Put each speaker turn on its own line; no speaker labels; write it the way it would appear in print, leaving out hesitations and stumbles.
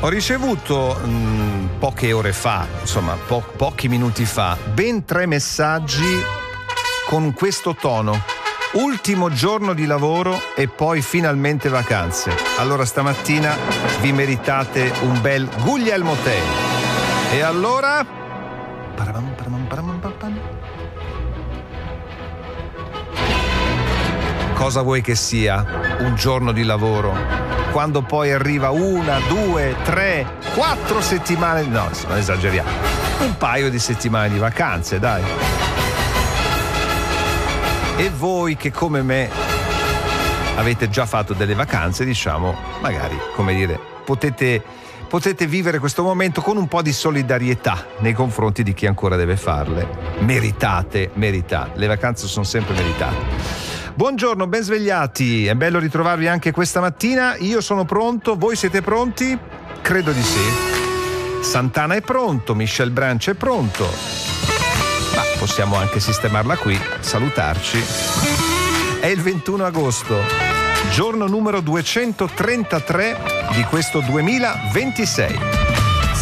Ho ricevuto poche ore fa, insomma pochi minuti fa, ben 3 messaggi con questo tono: ultimo giorno di lavoro e poi finalmente vacanze. Allora stamattina vi meritate un bel Guglielmo Tell. E allora? Cosa vuoi che sia un giorno di lavoro quando poi arriva 1, 2, 3, 4 settimane, no, non esageriamo, un paio di settimane di vacanze, dai. E voi che come me avete già fatto delle vacanze, diciamo, magari, come dire, potete vivere questo momento con un po' di solidarietà nei confronti di chi ancora deve farle. Meritate, le vacanze sono sempre meritate. Buongiorno, ben svegliati, è bello ritrovarvi anche questa mattina. Io sono pronto, voi siete pronti? Credo di sì. Santana è pronto, Michel Branch è pronto. Ma possiamo anche sistemarla qui, salutarci. È il 21 agosto, giorno numero 233 di questo 2026.